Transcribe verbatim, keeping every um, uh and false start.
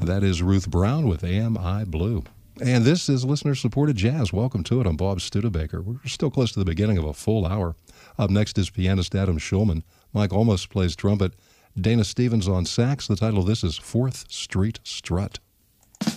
That is Ruth Brown with Am I Blue. And this is listener-supported jazz. Welcome to it. I'm Bob Studebaker. We're still close to the beginning of a full hour. Up next is pianist Adam Schulman. Mike Olmos plays trumpet. Dana Stevens on sax. The title of this is Fourth Street Strut.